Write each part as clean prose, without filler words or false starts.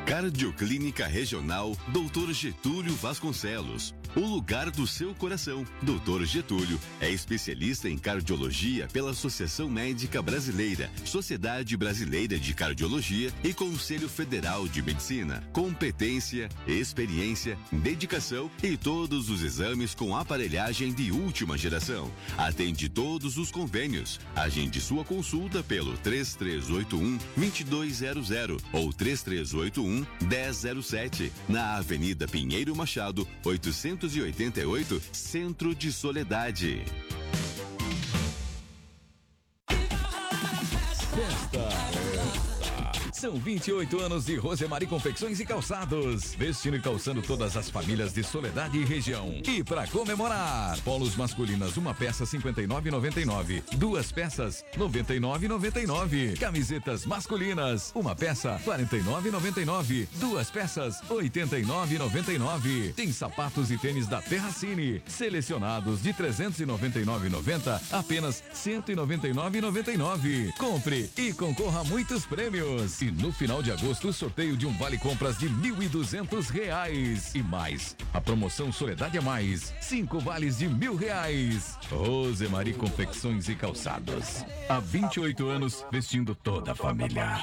Cardioclínica Regional Dr. Getúlio Vasconcelos. O lugar do seu coração. Dr. Getúlio é especialista em cardiologia pela Associação Médica Brasileira, Sociedade Brasileira de Cardiologia e Conselho Federal de Medicina. Competência, experiência, dedicação e todos os exames com aparelhagem de última geração. Atende todos os convênios. Agende sua consulta pelo 3381-2200 ou 3381-1007, na Avenida Pinheiro Machado, 888, Centro de Soledade. São 28 anos de Rosemary Confecções e Calçados, vestindo e calçando todas as famílias de Soledade e região. E para comemorar, polos masculinas, uma peça 59,99, duas peças 99,99. Camisetas masculinas, uma peça 49,99, duas peças 89,99. Tem sapatos e tênis da Terracine, selecionados de 399,90 apenas 199,99. Compre e concorra a muitos prêmios. E no final de agosto, o sorteio de um vale compras de R$1.200 e mais. A promoção Soledade a Mais, 5 vales de R$1.000. Rosemary Confecções e Calçados. Há 28 anos, vestindo toda a família.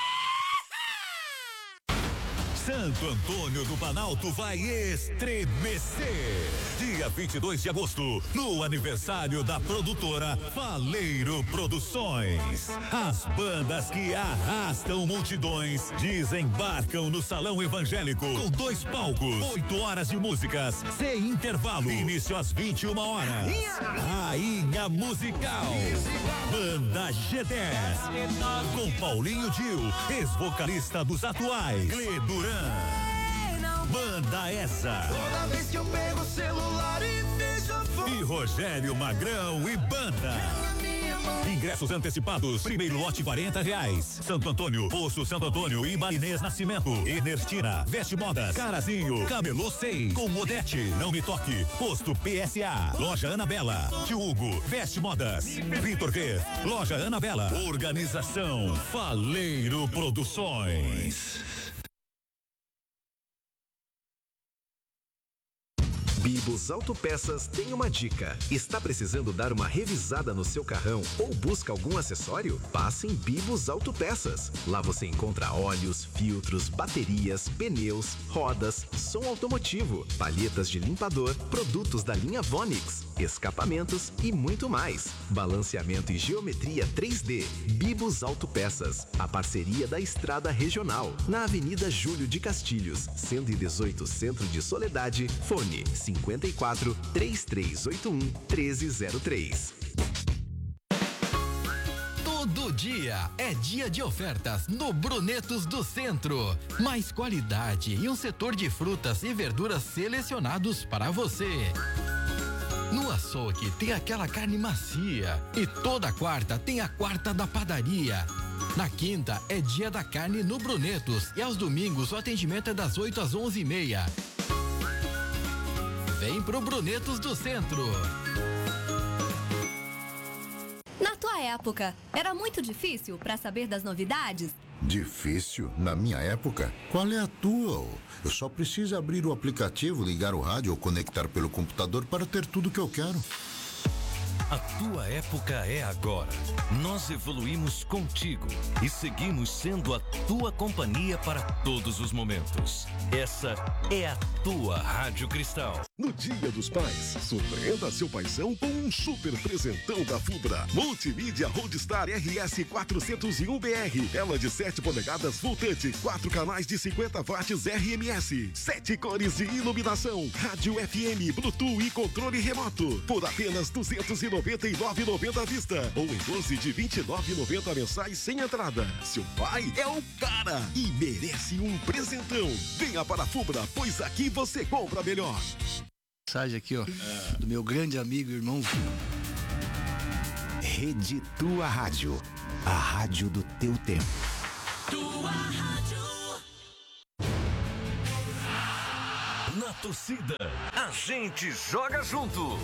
Santo Antônio do Planalto vai estremecer. Dia 22 de agosto, no aniversário da produtora Faleiro Produções. As bandas que arrastam multidões desembarcam no Salão Evangélico com 2 palcos, 8 horas de músicas, sem intervalo. Início às 21 horas. Rainha Musical. Banda G10. Com Paulinho Dil, ex-vocalista dos atuais. Clê Duran. Banda Essa. Toda vez que eu pego o celular e vejo a foto. E Rogério Magrão e Banda. Ingressos antecipados, primeiro lote R$40. Santo Antônio, Poço Santo Antônio e Marinês Nascimento. Enertina, Veste Modas, Carazinho, Camelô 100, com Modete, Não Me Toque, Posto PSA, Loja Anabela, Tio Hugo, Veste Modas, Vitor G, Loja Anabela. Organização Faleiro Produções. Bibos Autopeças tem uma dica. Está precisando dar uma revisada no seu carrão ou busca algum acessório? Passe em Bibos Autopeças. Lá você encontra óleos, filtros, baterias, pneus, rodas, som automotivo, palhetas de limpador, produtos da linha Vonix, escapamentos e muito mais. Balanceamento e geometria 3D. Bibos Autopeças. A parceria da Estrada Regional. Na Avenida Júlio de Castilhos, 118, Centro de Soledade. Fone 54 3381 1303. Todo dia é dia de ofertas no Brunetos do Centro. Mais qualidade e um setor de frutas e verduras selecionados para você. No açougue tem aquela carne macia e toda quarta tem a quarta da padaria. Na quinta é dia da carne no Brunetos e aos domingos o atendimento é das 8 às 11h30. Vem pro Brunetos do Centro. Na tua época, era muito difícil para saber das novidades? Difícil? Na minha época? Qual é a tua? Eu só preciso abrir o aplicativo, ligar o rádio ou conectar pelo computador para ter tudo que eu quero. A tua época é agora. Nós evoluímos contigo e seguimos sendo a tua companhia para todos os momentos. Essa é a tua Rádio Cristal. No Dia dos Pais, surpreenda seu paizão com um super presentão da Fubra. Multimídia Roadstar RS 401BR. Ela de 7 polegadas voltante, 4 canais de 50 watts RMS, 7 cores de iluminação, rádio FM, Bluetooth e controle remoto. Por apenas R$ 299,90 à vista. Ou em 12 de R$ 29,90 mensais sem entrada. Seu pai é o cara e merece um presentão. Venha para a Fubra, pois aqui você compra melhor. Mensagem aqui, ó, do meu grande amigo e irmão. Rede Tua Rádio, a rádio do teu tempo. Tua Rádio. Na torcida, a gente joga junto.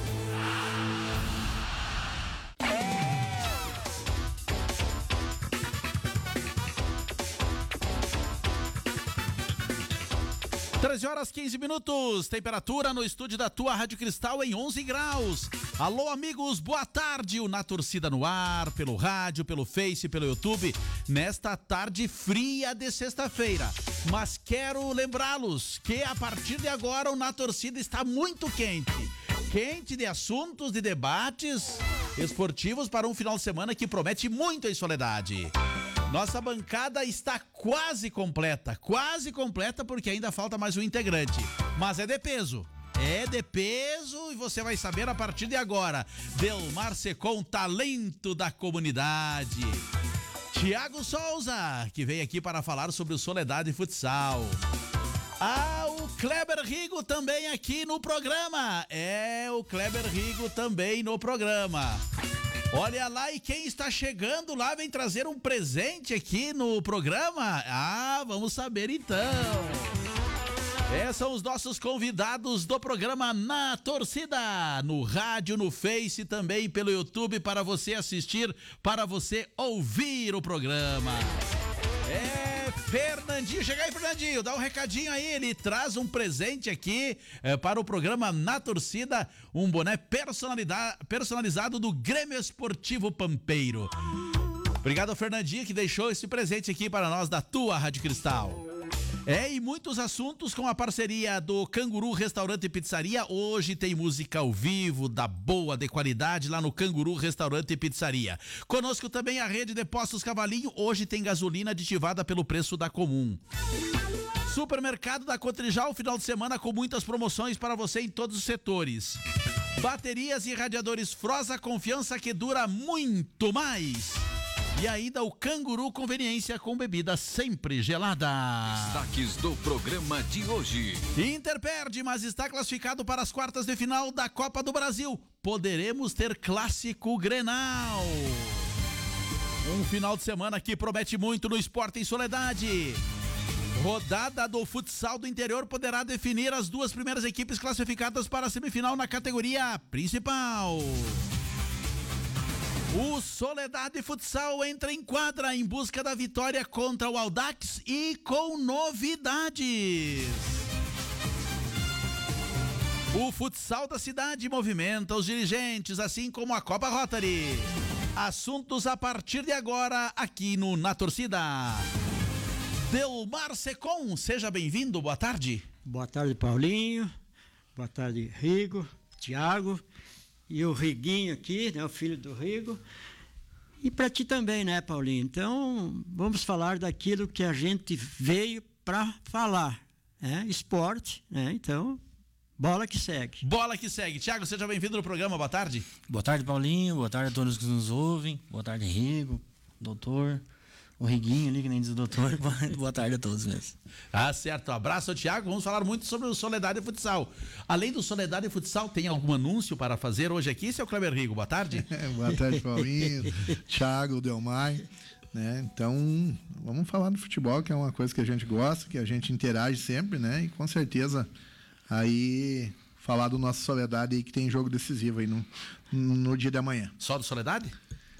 13h15, temperatura no estúdio da tua Rádio Cristal em 11 graus. Alô, amigos, boa tarde. O Na Torcida no ar, pelo rádio, pelo Face, pelo YouTube, nesta tarde fria de sexta-feira. Mas quero lembrá-los que a partir de agora o Na Torcida está muito quente. Quente de assuntos, de debates esportivos para um final de semana que promete muito em Soledade. Nossa bancada está quase completa porque ainda falta mais um integrante, mas é de peso e você vai saber a partir de agora. Delmar Secom, talento da comunidade. Tiago Souza, que veio aqui para falar sobre o Soledade Futsal. O Kleber Rigo também aqui no programa. O Kleber Rigo também no programa. Olha lá, e quem está chegando lá vem trazer um presente aqui no programa? Vamos saber então. São os nossos convidados do programa Na Torcida, no rádio, no Face, também pelo YouTube, para você assistir, para você ouvir o programa. Fernandinho, chega aí, Fernandinho, dá um recadinho aí, ele traz um presente aqui para o programa Na Torcida, um boné personalizado do Grêmio Esportivo Pampeiro. Obrigado, Fernandinho, que deixou esse presente aqui para nós da tua Rádio Cristal. E muitos assuntos com a parceria do Canguru Restaurante e Pizzaria. Hoje tem música ao vivo, da boa, de qualidade, lá no Canguru Restaurante e Pizzaria. Conosco também a rede de postos Cavalinho. Hoje tem gasolina aditivada pelo preço da comum. Supermercado da Cotrijal, final de semana com muitas promoções para você em todos os setores. Baterias e radiadores Frosa, confiança que dura muito mais. E ainda o Canguru Conveniência com bebida sempre gelada. Destaques do programa de hoje. Inter perde, mas está classificado para as quartas de final da Copa do Brasil. Poderemos ter clássico Grenal. Um final de semana que promete muito no esporte em Soledade. Rodada do futsal do interior poderá definir as duas primeiras equipes classificadas para a semifinal na categoria principal. O Soledade Futsal entra em quadra em busca da vitória contra o Audax e com novidades. O futsal da cidade movimenta os dirigentes, assim como a Copa Rotary. Assuntos a partir de agora aqui no Na Torcida. Delmar Secom, seja bem-vindo, boa tarde. Boa tarde, Paulinho. Boa tarde, Rigo, Tiago. E o Riguinho aqui, né, o filho do Rigo. E para ti também, né, Paulinho? Então, vamos falar daquilo que a gente veio para falar, né? Esporte, né? Então, bola que segue. Bola que segue. Tiago, seja bem-vindo no programa, boa tarde. Boa tarde, Paulinho. Boa tarde a todos que nos ouvem. Boa tarde, Rigo, doutor. O Riguinho ali, que nem diz o doutor. Boa tarde a todos mesmo. Certo. Abraço, Tiago. Vamos falar muito sobre o Soledade Futsal. Além do Soledade Futsal, tem algum anúncio para fazer hoje aqui, seu Kleber Rigo? Boa tarde. Boa tarde, Paulinho, Tiago, Delmar. Né? Então, vamos falar do futebol, que é uma coisa que a gente gosta, que a gente interage sempre, né? E com certeza, aí, falar do nosso Soledade aí, que tem jogo decisivo aí no dia de amanhã. Só do Soledade?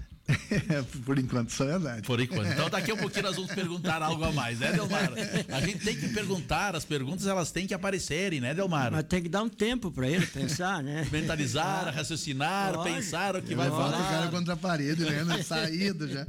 Por enquanto, só é verdade. Por enquanto. Então, daqui a pouquinho nós vamos perguntar algo a mais, né, Delmar? A gente tem que perguntar, as perguntas elas têm que aparecerem, né, Delmar? Mas tem que dar um tempo para ele pensar, né? Mentalizar, raciocinar, pensar o que vai falar. O cara contra a parede, né? Saído já.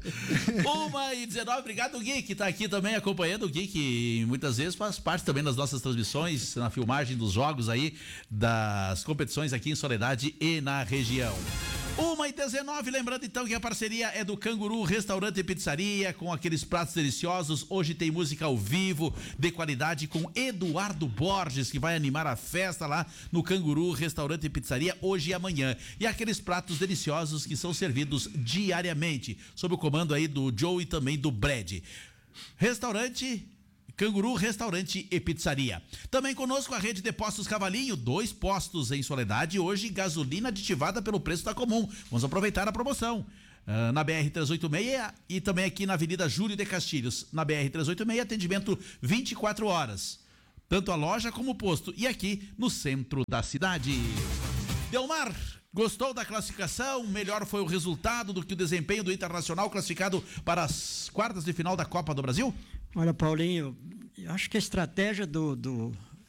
1h19, obrigado, Gui, que tá aqui também acompanhando. O Gui, que muitas vezes faz parte também das nossas transmissões, na filmagem dos jogos aí, das competições aqui em Soledade e na região. 1h19, lembrando então que a parceria é do Canguru Restaurante e Pizzaria, com aqueles pratos deliciosos. Hoje tem música ao vivo, de qualidade, com Eduardo Borges, que vai animar a festa lá no Canguru Restaurante e Pizzaria, hoje e amanhã. E aqueles pratos deliciosos que são servidos diariamente, sob o comando aí do Joe e também do Brad. Restaurante Canguru Restaurante e Pizzaria. Também conosco a rede de postos Cavalinho, 2 postos em Soledade, hoje gasolina aditivada pelo preço da comum. Vamos aproveitar a promoção. Na BR-386 e também aqui na Avenida Júlio de Castilhos. Na BR-386, atendimento 24 horas. Tanto a loja como o posto. E aqui no centro da cidade. Delmar, gostou da classificação? Melhor foi o resultado do que o desempenho do Internacional, classificado para as quartas de final da Copa do Brasil? Olha, Paulinho, eu acho que a estratégia do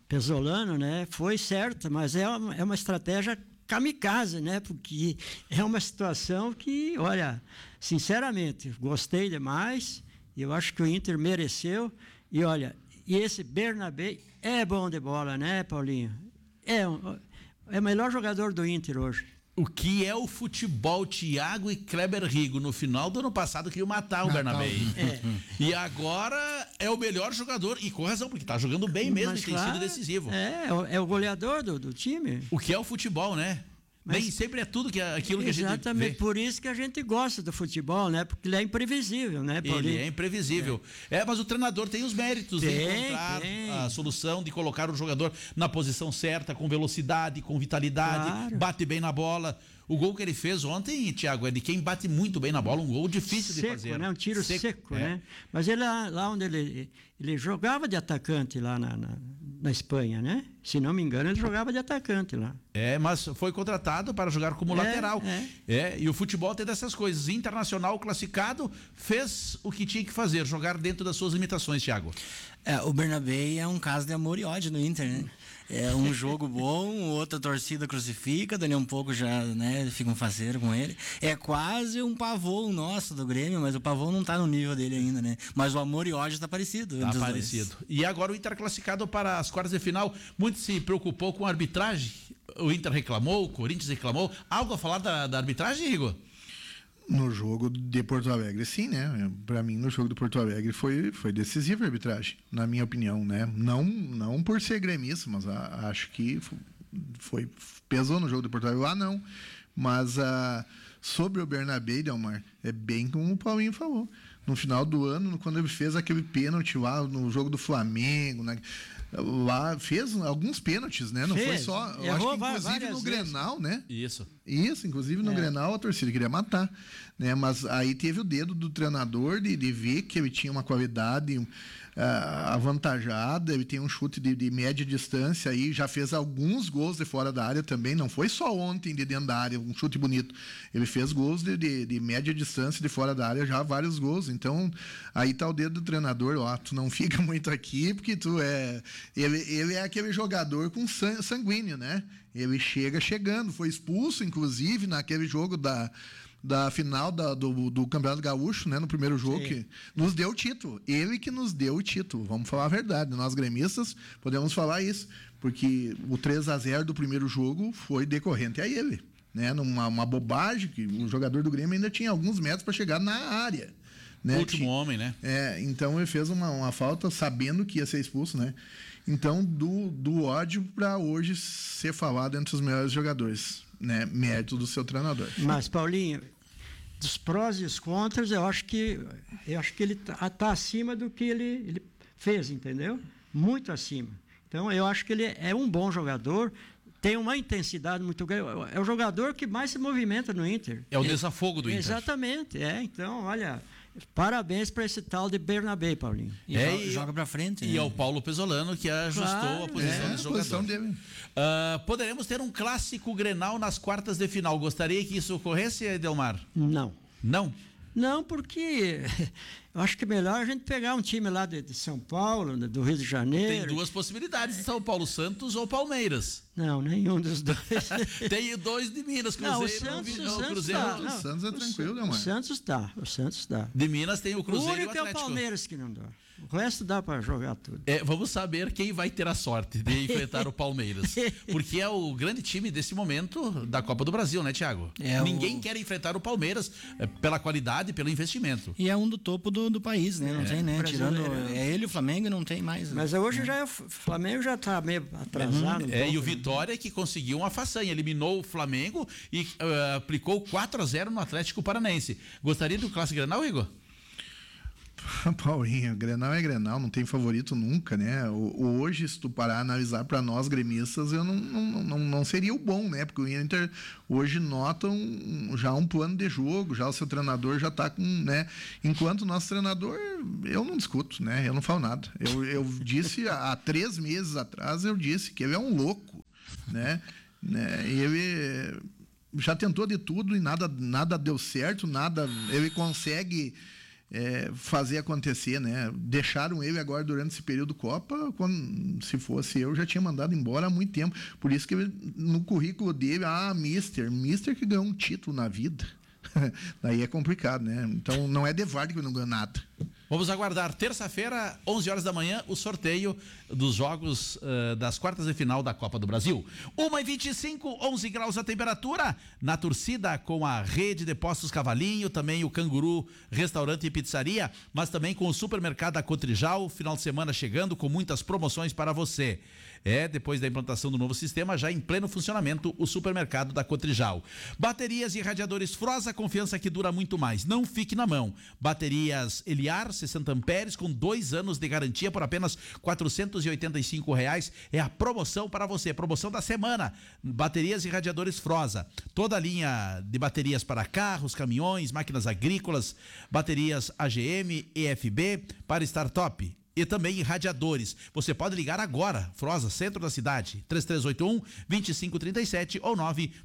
Pesolano, né? Foi certa, mas é uma estratégia kamikaze, né? Porque é uma situação que, olha, sinceramente, gostei demais. Eu acho que o Inter mereceu. E olha, esse Bernabé é bom de bola, né, Paulinho? É o melhor jogador do Inter hoje. O que é o futebol, Thiago e Kleber Rigo? No final do ano passado queriam matar o Bernabé. E agora é o melhor jogador, e com razão, porque tá jogando bem mesmo. Mas, e tem sido decisivo. É o goleador do time. O que é o futebol, né? Mas nem sempre é tudo aquilo que a gente vê. Exatamente, por isso que a gente gosta do futebol, né? Porque ele é imprevisível, né, Paulinho? Ele é imprevisível. Mas o treinador tem os méritos de encontrar a solução, de colocar o jogador na posição certa, com velocidade, com vitalidade, bate bem na bola. O gol que ele fez ontem, Thiago, é de quem bate muito bem na bola, um gol difícil de fazer. Né? Um tiro seco, né? Mas ele lá onde ele jogava de atacante lá na Espanha, né? Se não me engano, ele jogava de atacante lá. Mas foi contratado para jogar como lateral. E o futebol tem dessas coisas. Internacional classificado, fez o que tinha que fazer, jogar dentro das suas limitações, Thiago. O Bernabé é um caso de amor e ódio no Inter, né? É um jogo bom, outra torcida crucifica, dali um pouco já, né, fica um faceiro com ele. É quase um pavô nosso do Grêmio, mas o pavô não tá no nível dele ainda, né? Mas o amor e ódio tá parecido. Tá parecido. E agora o Inter classificado para as quartas de final, muito se preocupou com a arbitragem. O Inter reclamou, o Corinthians reclamou. Algo a falar da arbitragem, Igor? No jogo de Porto Alegre, sim, né? Para mim, no jogo de Porto Alegre foi decisiva a arbitragem, na minha opinião, né? Não por ser gremista, mas acho que pesou no jogo de Porto Alegre. Lá não. Mas sobre o Bernabé, Delmar, é bem como o Paulinho falou. No final do ano, quando ele fez aquele pênalti lá no jogo do Flamengo, né? Lá fez alguns pênaltis, né? Não foi só. Eu acho que inclusive no Grenal, né? Isso, inclusive no Grenal a torcida queria matar, né? Mas aí teve o dedo do treinador de ver que ele tinha uma qualidade avantajada, ele tem um chute de média distância aí, já fez alguns gols de fora da área também, não foi só ontem de dentro da área, um chute bonito. Ele fez gols de média distância de fora da área, já vários gols. Então, aí tá o dedo do treinador, tu não fica muito aqui, porque ele é aquele jogador com sanguíneo, né? Ele chegando, foi expulso, inclusive, naquele jogo da final do Campeonato Gaúcho, né? No primeiro jogo, que nos deu o título. Ele que nos deu o título, vamos falar a verdade. Nós gremistas podemos falar isso, porque o 3-0 do primeiro jogo foi decorrente a ele, né? Numa bobagem, que o jogador do Grêmio ainda tinha alguns metros para chegar na área. Né? O último homem, né? Então ele fez uma falta sabendo que ia ser expulso, né? Então, do ódio para hoje ser falado entre os melhores jogadores, né? Mérito do seu treinador. Mas, Paulinho, dos prós e os contras, eu acho que ele tá acima do que ele fez, entendeu? Muito acima. Então, eu acho que ele é um bom jogador, tem uma intensidade muito grande. É o jogador que mais se movimenta no Inter. É o desafogo do Inter. Exatamente. Então, olha, parabéns para esse tal de Bernabé, Paulinho. E joga para frente. E é o Paulo Pesolano que ajustou a posição desse jogador. Dele. Poderemos ter um clássico Grenal nas quartas de final. Gostaria que isso ocorresse, Edelmar? Não. Não? Não, porque eu acho que é melhor a gente pegar um time lá de São Paulo, do Rio de Janeiro. Tem duas possibilidades, São Paulo Santos ou Palmeiras. Não, nenhum dos dois. Tem dois de Minas, Cruzeiro. O Santos é tranquilo, né, mano? O Santos dá. De Minas tem o Cruzeiro e o Atlético. O único é o Palmeiras que não dá. O resto dá para jogar tudo. Vamos saber quem vai ter a sorte de enfrentar o Palmeiras. Porque é o grande time desse momento da Copa do Brasil, né, Thiago? Ninguém quer enfrentar o Palmeiras pela qualidade, pelo investimento. E é um do topo do país, né? Não tem, né? Tirando ele e o Flamengo, não tem mais. Mas hoje o Flamengo já está meio atrasado. E o Vitória que conseguiu uma façanha, eliminou o Flamengo e aplicou 4-0 no Atlético Paranaense. Gostaria do Clássico Grenal, Igor? Paulinho, Grenal é Grenal, não tem favorito nunca, né? Hoje, se tu parar a analisar para nós gremistas, eu não seria o bom, né? Porque o Inter hoje nota já um plano de jogo, já o seu treinador já tá com, né? Enquanto o nosso treinador, eu não discuto, né? Eu não falo nada. Eu disse há 3 meses atrás, eu disse que ele é um louco, né? Ele já tentou de tudo e nada deu certo, ele consegue fazer acontecer, né? Deixaram ele agora durante esse período Copa, se fosse eu, já tinha mandado embora há muito tempo. Por isso que no currículo dele, Mister que ganhou um título na vida. Daí é complicado, né? Então não é de Vardy que não ganha nada. Vamos aguardar terça-feira, 11 horas da manhã, o sorteio dos jogos das quartas de final da Copa do Brasil. 1h25, 11 graus a temperatura. Na torcida com a Rede de Postos Cavalinho, também o Canguru Restaurante e Pizzaria, mas também com o Supermercado da Cotrijal, final de semana chegando com muitas promoções para você. Depois da implantação do novo sistema, já em pleno funcionamento, o Supermercado da Cotrijal. Baterias e radiadores Frosa, confiança que dura muito mais. Não fique na mão. Baterias Eliar, 60 amperes, com 2 anos de garantia por apenas R$ 485. É a promoção para você, promoção da semana. Baterias e radiadores Frosa. Toda a linha de baterias para carros, caminhões, máquinas agrícolas, baterias AGM, EFB, para startup. E também radiadores. Você pode ligar agora, Frosa, centro da cidade, 3381-2537 ou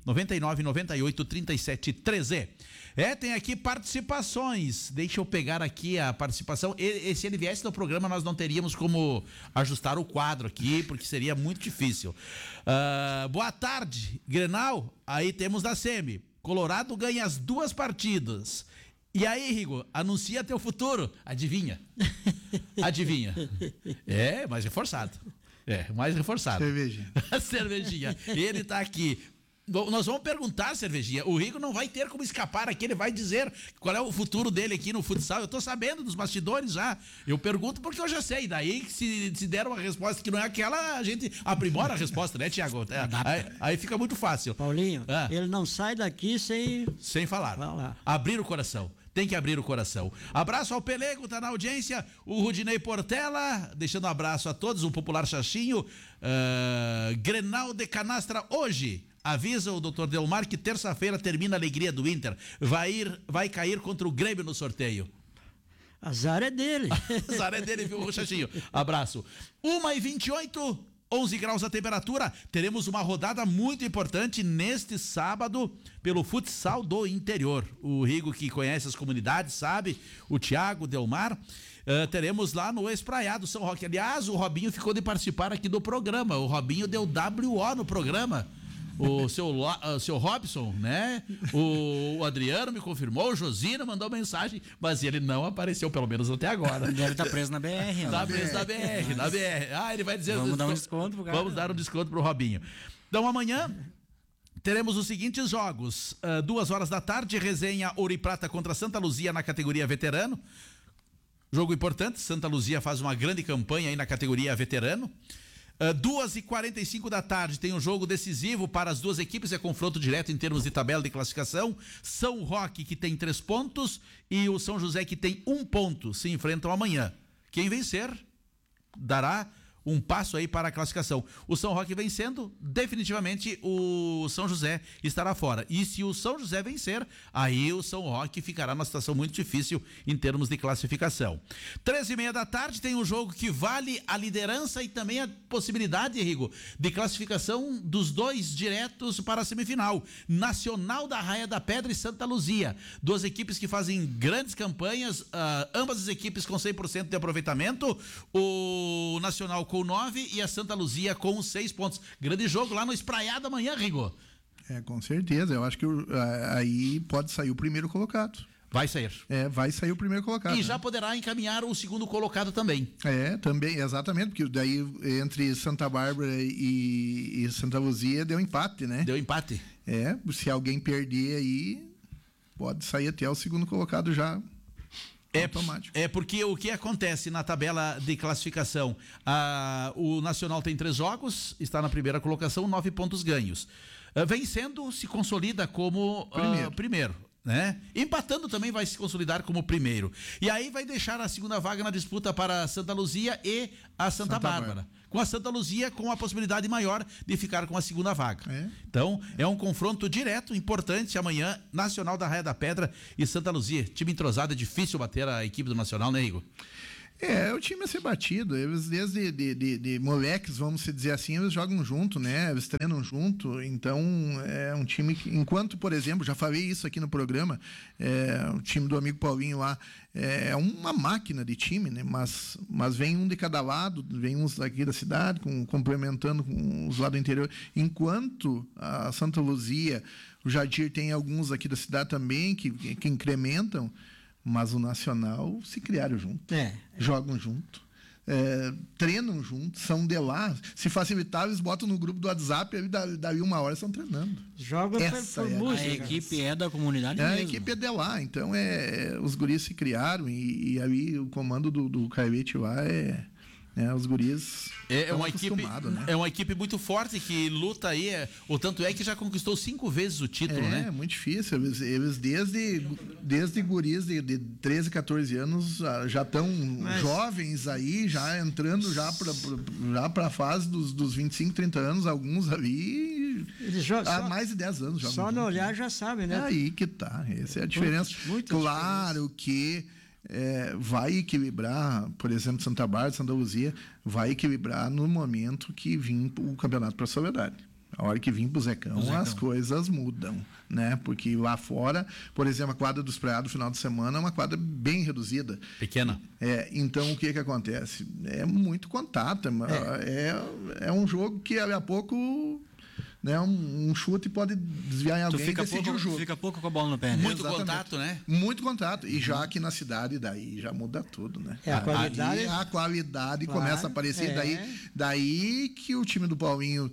99998-3713. Tem aqui participações. Deixa eu pegar aqui a participação. E se ele viesse no programa, nós não teríamos como ajustar o quadro aqui, porque seria muito difícil. Boa tarde, Grenal. Aí temos da SEMI. Colorado ganha as 2 partidas. E aí, Rigo, anuncia teu futuro. Adivinha? Adivinha. Mais reforçado. Mais reforçado. Cervejinha. Ele tá aqui. Nós vamos perguntar, Cervejinha. O Rigo não vai ter como escapar aqui. Ele vai dizer qual é o futuro dele aqui no futsal. Eu tô sabendo dos bastidores já. Eu pergunto porque eu já sei. Daí, se der uma resposta que não é aquela, a gente aprimora a resposta, né, Tiago? Aí fica muito fácil. Paulinho, ele não sai daqui sem falar. Abrir o coração. Tem que abrir o coração. Abraço ao Pelego, tá na audiência. O Rudinei Portela, deixando um abraço a todos. O popular Xaxinho. Grenal de canastra hoje. Avisa o Dr. Delmar que terça-feira termina a alegria do Inter. Vai cair contra o Grêmio no sorteio. Azar é dele. Azar é dele, viu, Xaxinho? Abraço. 1h28. 11 graus a temperatura. Teremos uma rodada muito importante neste sábado pelo futsal do interior. O Rigo, que conhece as comunidades, sabe. O Thiago, Delmar. Teremos lá no Espraiado São Roque. Aliás, o Robinho ficou de participar aqui do programa. O Robinho deu WO no programa. O seu Robson, né? O Adriano me confirmou, o Josino mandou mensagem, mas ele não apareceu, pelo menos até agora. Deve estar preso na BR. Tá preso na BR. Ele vai dizer... Vamos dar um desconto pro cara. Vamos dar um desconto pro Robinho. Então, amanhã... teremos os seguintes jogos. 2 horas da tarde, resenha Ouro e Prata contra Santa Luzia na categoria veterano. Jogo importante, Santa Luzia faz uma grande campanha aí na categoria veterano. 2h45 da tarde tem um jogo decisivo para as duas equipes, é confronto direto em termos de tabela de classificação. São Roque, que tem 3 pontos, e o São José, que tem 1 ponto, se enfrentam amanhã. Quem vencer dará um passo aí para a classificação. O São Roque vencendo, definitivamente o São José estará fora. E se o São José vencer, aí o São Roque ficará numa situação muito difícil em termos de classificação. 13h30 da tarde tem um jogo que vale a liderança e também a possibilidade, Rigo, de classificação dos 2 diretos para a semifinal. Nacional da Raia da Pedra e Santa Luzia. 2 equipes que fazem grandes campanhas, ambas as equipes com 100% de aproveitamento. O Nacional com 9 e a Santa Luzia com 6 pontos. Grande jogo lá no Espraiado amanhã, Rigo. Com certeza. Eu acho que aí pode sair o primeiro colocado. Vai sair. Vai sair o primeiro colocado. E já poderá encaminhar o segundo colocado também. Também, exatamente, porque daí entre Santa Bárbara e Santa Luzia deu empate, né? Deu empate. Se alguém perder aí, pode sair até o segundo colocado já. Automático. Porque o que acontece na tabela de classificação? O Nacional tem 3 jogos, está na primeira colocação, 9 pontos ganhos. Vencendo, se consolida como primeiro. Né? Empatando também vai se consolidar como primeiro. E aí vai deixar a segunda vaga na disputa para Santa Luzia e a Santa Bárbara. Com a Santa Luzia com a possibilidade maior de ficar com a segunda vaga. Então, é um confronto direto, importante amanhã, Nacional da Raia da Pedra e Santa Luzia. Time entrosado, é difícil bater a equipe do Nacional, né, Igor? É o time a ser batido. Eles, desde de moleques, vamos dizer assim, eles jogam junto, né? Eles treinam junto. Então, é um time que, enquanto, por exemplo, já falei isso aqui no programa, o time do amigo Paulinho lá é uma máquina de time, né? Mas vem um de cada lado, vem uns aqui da cidade, complementando com os lá do interior. Enquanto a Santa Luzia, o Jadir tem alguns aqui da cidade também que incrementam. Mas o Nacional se criaram junto, jogam junto, treinam junto, são de lá. Se facilitar, eles botam no grupo do WhatsApp e daí uma hora estão treinando. Jogam por música. A equipe é da comunidade mesmo. A equipe é de lá, então os guris se criaram e aí o comando do Caivete lá os guris é uma equipe muito forte que luta aí, o tanto é que já conquistou 5 vezes o título, né? É muito difícil, eles desde guris de 13, 14 anos já estão jovens aí, já entrando já para a fase dos 25, 30 anos, alguns ali há mais de 10 anos. Só no olhar já sabe, né? É aí que tá, essa é a diferença. Claro que vai equilibrar, por exemplo, Santa Bárbara, Santa Luzia, vai equilibrar no momento que vir o campeonato para a Soledade. A hora que vir para o Zecão, as coisas mudam, né? Porque lá fora, por exemplo, a quadra dos Praiados, no final de semana, é uma quadra bem reduzida. Pequena. Então, o que acontece? É muito contato. É um jogo que, a pouco... Né, um chute pode desviar em alguém e decidir o jogo. Fica pouco com a bola no pé, né? Muito contato, né? Muito contato. E já aqui na cidade, daí já muda tudo, né? A qualidade começa a aparecer. Daí que o time do Paulinho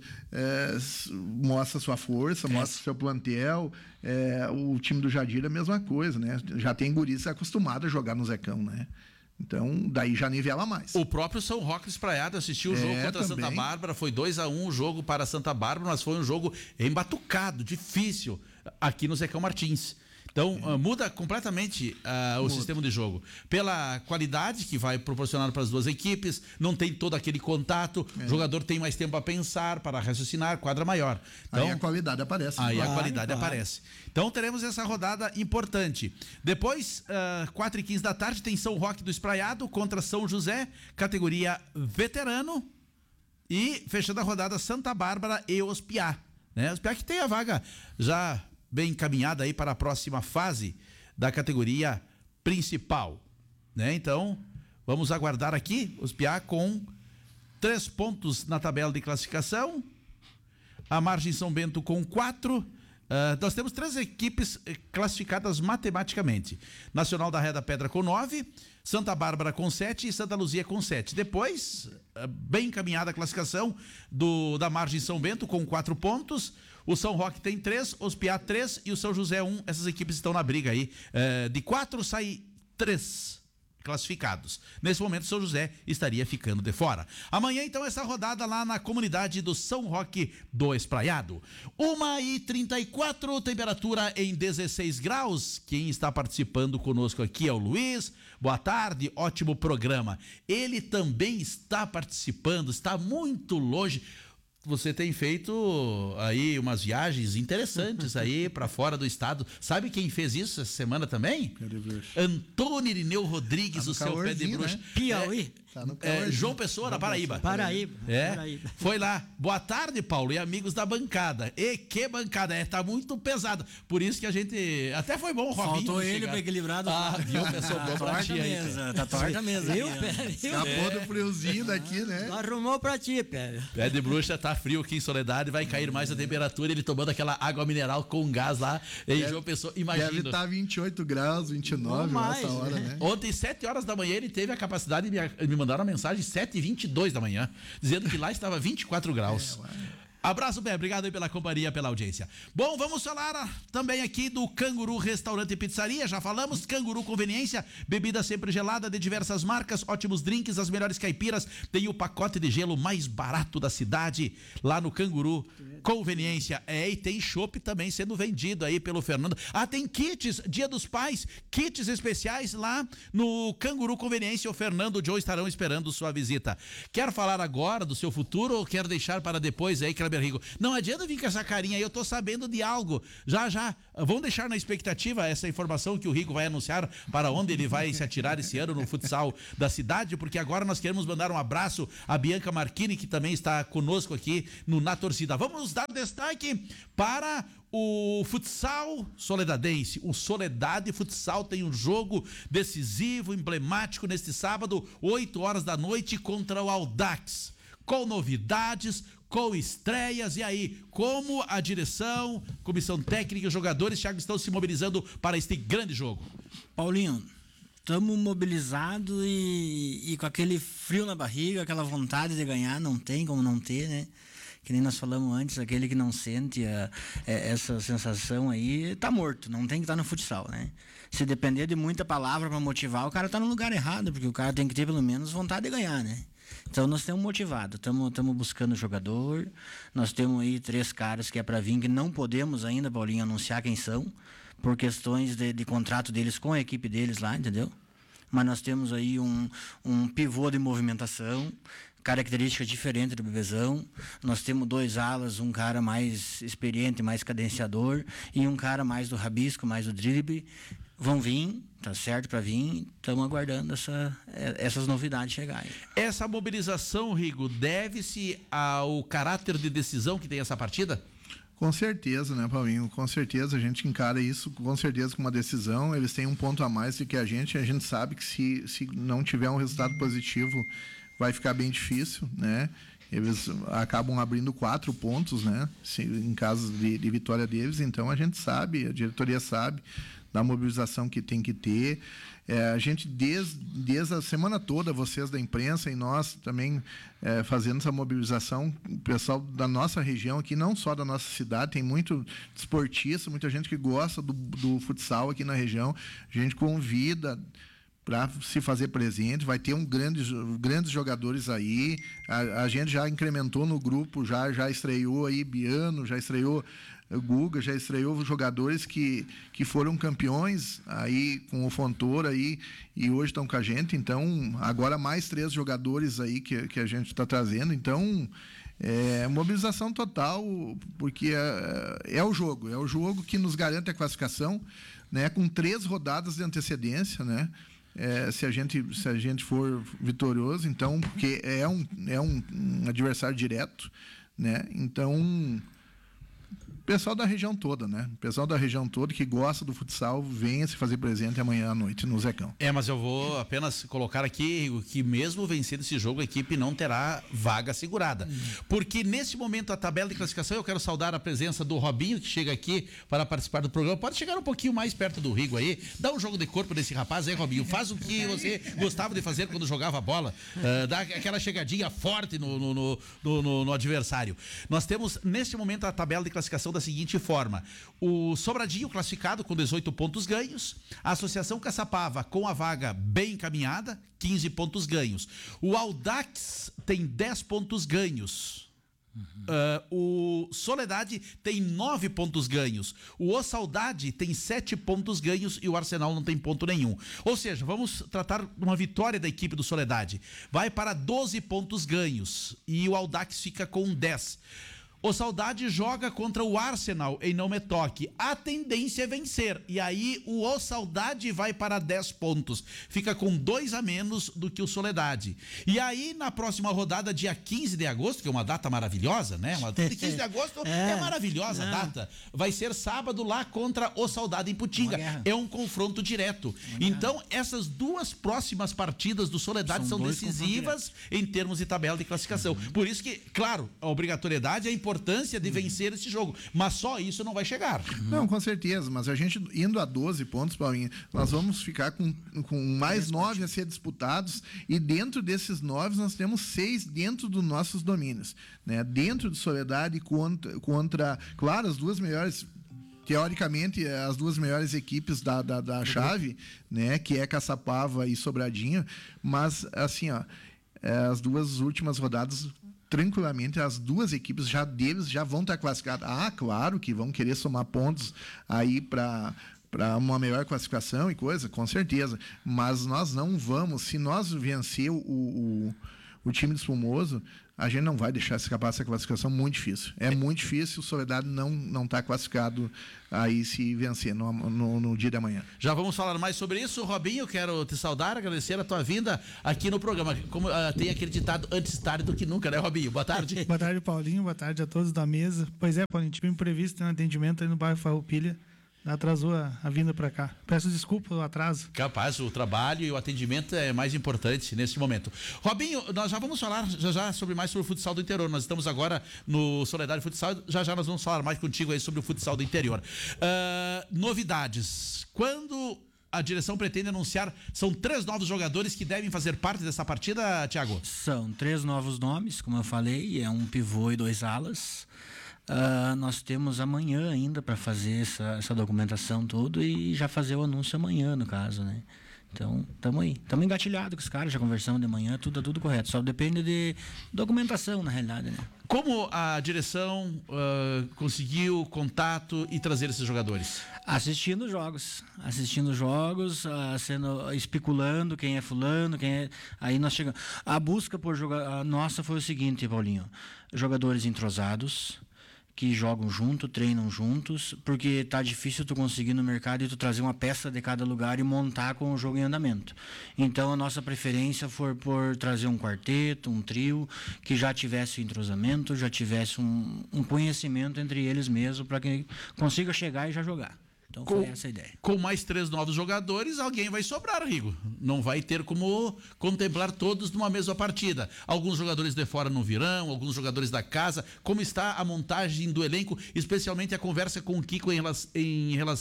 mostra sua força, mostra seu plantel. O time do Jadir é a mesma coisa, né? Já tem guris acostumado a jogar no Zecão, né? Então, daí já nivela mais. O próprio São Roque Espraiado assistiu o jogo contra a Santa Bárbara, foi 2-1 o jogo para a Santa Bárbara, mas foi um jogo embatucado, difícil, aqui no Zecão Martins. Então, muda completamente o sistema de jogo. Pela qualidade que vai proporcionar para as duas equipes, não tem todo aquele contato, o jogador tem mais tempo a pensar, para raciocinar, quadra maior. Então, aí a qualidade aparece. Aí a qualidade aparece. Então, teremos essa rodada importante. Depois, 4h15 da tarde, tem São Roque do Espraiado contra São José, categoria veterano. E, fechando a rodada, Santa Bárbara e Ospiá. Né? Ospiá que tem a vaga já bem encaminhada aí para a próxima fase da categoria principal, né? Então, vamos aguardar aqui, os Piá com 3 pontos na tabela de classificação, a Margem São Bento com 4, nós temos 3 equipes classificadas matematicamente, Nacional da Ré da Pedra com 9, Santa Bárbara com 7 e Santa Luzia com 7. Depois, bem encaminhada a classificação da Margem São Bento com 4 pontos. O São Roque tem 3, os Piá 3 e o São José 1. Essas equipes estão na briga aí. De 4 sai 3 classificados. Nesse momento, o São José estaria ficando de fora. Amanhã, então, essa rodada lá na comunidade do São Roque do Espraiado. 1h34, temperatura em 16 graus. Quem está participando conosco aqui é o Luiz. Boa tarde, ótimo programa. Ele também está participando, está muito longe. Você tem feito aí umas viagens interessantes aí para fora do estado. Sabe quem fez isso essa semana também? Antônio Irineu Rodrigues, o seu pé de bruxa. Né? Piauí. João Pessoa, na Paraíba. Paraíba. Foi lá. Boa tarde, Paulo, e amigos da bancada. E que bancada, tá muito pesado. Por isso que a gente. Até foi bom o Robinho. Faltou ele para equilibrar. Viu, pessoal? Tá torta a mesa. Escapou do friozinho daqui, né? Arrumou pra ti, pé. Pé de bruxa tá frio aqui em Soledade, vai cair mais a temperatura, ele tomando aquela água mineral com gás lá em João Pessoa, imagina. Deve estar 28 graus, 29 nessa hora, né? Ontem, 7 horas da manhã, ele teve a capacidade de me mandar uma mensagem 7h22 da manhã, dizendo que lá estava 24 graus. Abraço, bem, obrigado aí pela companhia, pela audiência. Bom, vamos falar também aqui do Canguru Restaurante e Pizzaria, já falamos, Canguru Conveniência, bebida sempre gelada de diversas marcas, ótimos drinks, as melhores caipiras, tem o pacote de gelo mais barato da cidade, lá no Canguru Conveniência, e tem chopp também sendo vendido aí pelo Fernando. Tem kits, Dia dos Pais, kits especiais lá no Canguru Conveniência, o Fernando e o Joe estarão esperando sua visita. Quer falar agora do seu futuro ou quer deixar para depois aí que Kleber Rigo. Não adianta vir com essa carinha aí, eu tô sabendo de algo. Já, vamos deixar na expectativa essa informação que o Rigo vai anunciar para onde ele vai se atirar esse ano no futsal da cidade, porque agora nós queremos mandar um abraço à Bianca Marchini, que também está conosco aqui Na Torcida. Vamos dar destaque para o futsal soledadense. O Soledade Futsal tem um jogo decisivo, emblemático neste sábado, 8 horas da noite, contra o Audax. Com novidades, com estreias, e aí, como a direção, comissão técnica e os jogadores, Thiago, estão se mobilizando para este grande jogo? Paulinho, estamos mobilizados e com aquele frio na barriga, aquela vontade de ganhar, não tem como não ter, né? Que nem nós falamos antes, aquele que não sente essa sensação aí, tá morto, não tem que estar no futsal, né? Se depender de muita palavra para motivar, o cara tá no lugar errado, porque o cara tem que ter pelo menos vontade de ganhar, né? Então nós estamos motivados, estamos buscando jogador, nós temos aí 3 caras que é para vir, que não podemos ainda, Paulinho, anunciar quem são, por questões de contrato deles com a equipe deles lá, entendeu? Mas nós temos aí um pivô de movimentação, característica diferente do Bebezão. Nós temos 2 alas, um cara mais experiente, mais cadenciador, e um cara mais do rabisco, mais do drible. Vão vir, tá certo para vir, estamos aguardando essas novidades chegarem. Essa mobilização, Rigo, deve-se ao caráter de decisão que tem essa partida? Com certeza, né, Paulinho? Com certeza, a gente encara isso com certeza com uma decisão. Eles têm um ponto a mais do que a gente sabe que se não tiver um resultado positivo, vai ficar bem difícil, né? Eles acabam abrindo 4 pontos, né? Em caso de vitória deles. Então a gente sabe, a diretoria sabe da mobilização que tem que ter. A gente, desde a semana toda, vocês da imprensa e nós também fazendo essa mobilização, o pessoal da nossa região aqui, não só da nossa cidade, tem muito desportista, muita gente que gosta do futsal aqui na região. A gente convida para se fazer presente, vai ter grandes jogadores aí, a gente já incrementou no grupo, já estreou aí Biano, já estreou Guga, já estreou jogadores que foram campeões aí com o Fontoura aí, e hoje estão com a gente. Então agora mais 3 jogadores aí que a gente está trazendo. Então mobilização total, porque é o jogo que nos garante a classificação, né, com 3 rodadas de antecedência, né? Se a gente for vitorioso, então, porque é um adversário direto, né? Então, pessoal da região toda, né? Pessoal da região toda que gosta do futsal, venha se fazer presente amanhã à noite no Zecão. Mas eu vou apenas colocar aqui que mesmo vencendo esse jogo, a equipe não terá vaga segurada. Porque nesse momento, a tabela de classificação, eu quero saudar a presença do Robinho, que chega aqui para participar do programa. Pode chegar um pouquinho mais perto do Rigo aí, dá um jogo de corpo nesse rapaz aí, Robinho. Faz o que você gostava de fazer quando jogava bola. Dá aquela chegadinha forte no adversário. Nós temos, neste momento, a tabela de classificação da seguinte forma: o Sobradinho classificado com 18 pontos ganhos, a Associação Caçapava com a vaga bem encaminhada, 15 pontos ganhos. O Audax tem 10 pontos ganhos. O Soledade tem 9 pontos ganhos. O Saudade tem 7 pontos ganhos e o Arsenal não tem ponto nenhum. Ou seja, vamos tratar de uma vitória da equipe do Soledade. Vai para 12 pontos ganhos e o Audax fica com 10. O Saudade joga contra o Arsenal em Não Me Toque. A tendência é vencer. E aí o Saudade vai para 10 pontos. Fica com 2 a menos do que o Soledade. E aí na próxima rodada, dia 15 de agosto, que é uma data maravilhosa, né? 15 de agosto é maravilhosa a data. Vai ser sábado lá contra o Saudade em Putinga. É um confronto direto. Então essas 2 próximas partidas do Soledade são decisivas em termos de tabela de classificação. Por isso que, claro, a obrigatoriedade é a importância de vencer esse jogo, mas só isso não vai chegar. Não, com certeza, mas a gente indo a 12 pontos, Paulinho, nós vamos ficar com mais 9 a ser disputados, e dentro desses 9 nós temos 6 dentro dos nossos domínios, né? Dentro de Soledade contra, claro, as 2 melhores, teoricamente, as 2 melhores equipes da chave, né, que é Caçapava e Sobradinho, mas assim, as 2 últimas rodadas, tranquilamente, as 2 equipes já vão estar classificadas. Claro que vão querer somar pontos aí para uma melhor classificação e coisa, com certeza. Mas nós não vamos, se nós vencer o o time do Espumoso, a gente não vai deixar escapar essa classificação, muito difícil. É muito difícil o Soledade não tá classificado aí se vencer no dia de amanhã. Já vamos falar mais sobre isso. Robinho, quero te saudar, agradecer a tua vinda aqui no programa. Como tem aquele ditado, antes tarde do que nunca, né, Robinho? Boa tarde. Boa tarde, Paulinho. Boa tarde a todos da mesa. Pois é, Paulinho, tive um imprevisto no atendimento aí no bairro Farroupilha. Atrasou a vinda para cá. Peço desculpa pelo atraso. Capaz, o trabalho e o atendimento é mais importante nesse momento. Robinho, nós já vamos falar já mais sobre o futsal do interior. Nós estamos agora no Soledade Futsal, já nós vamos falar mais contigo aí sobre o futsal do interior. Novidades. Quando a direção pretende anunciar, são 3 novos jogadores que devem fazer parte dessa partida, Thiago? São 3 novos nomes, como eu falei, é um pivô e 2 alas. Nós temos amanhã ainda para fazer essa documentação toda e já fazer o anúncio amanhã, no caso, né? Então, estamos aí. Estamos engatilhados com os caras, já conversamos de manhã, tudo correto. Só depende de documentação, na realidade, né? Como a direção conseguiu contato e trazer esses jogadores? Assistindo jogos, especulando quem é fulano, aí nós chegamos. A busca por jogador nossa foi o seguinte, Paulinho: jogadores entrosados, que jogam junto, treinam juntos, porque tá difícil tu conseguir no mercado e tu trazer uma peça de cada lugar e montar com o jogo em andamento. Então a nossa preferência foi por trazer um quarteto, um trio, que já tivesse entrosamento, já tivesse um conhecimento entre eles mesmos, para que consiga chegar e já jogar. Então foi essa a ideia. Com mais 3 novos jogadores, alguém vai sobrar, Rigo. Não vai ter como contemplar todos numa mesma partida. Alguns jogadores de fora não virão, alguns jogadores da casa. Como está a montagem do elenco, especialmente a conversa com o Kiko em relação